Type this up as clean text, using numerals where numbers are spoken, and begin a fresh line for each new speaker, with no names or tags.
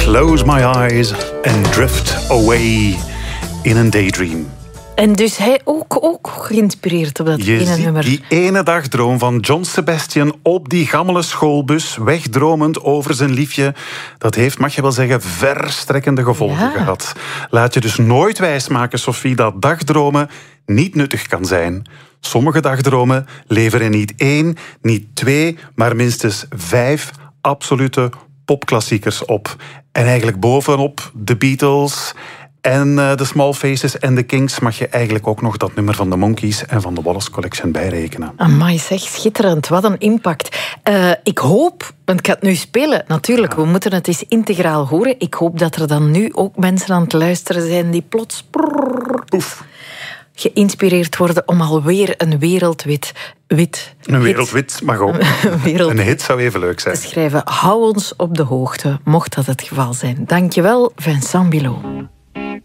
Close my eyes and drift away in a daydream.
En dus hij ook geïnspireerd op dat ene nummer.
Die ene dagdroom van John Sebastian op die gammele schoolbus, wegdromend over zijn liefje, dat heeft, mag je wel zeggen, verstrekkende gevolgen gehad. Laat je dus nooit wijsmaken, Sophie, dat dagdromen niet nuttig kan zijn. Sommige dagdromen leveren niet 1, niet 2, maar minstens 5 absolute popklassiekers op. En eigenlijk bovenop de Beatles en de Small Faces en de Kings mag je eigenlijk ook nog dat nummer van de Monkees en van de Wallace Collection bijrekenen.
Amai, zeg, schitterend. Wat een impact. Ik hoop, want ik ga het nu spelen, natuurlijk, we moeten het eens integraal horen. Ik hoop dat er dan nu ook mensen aan het luisteren zijn die plots geïnspireerd worden om alweer een wereldwit
mag ook. Een hit zou even leuk zijn.
Te schrijven. Hou ons op de hoogte, mocht dat het geval zijn. Dankjewel, Vincent Bilot.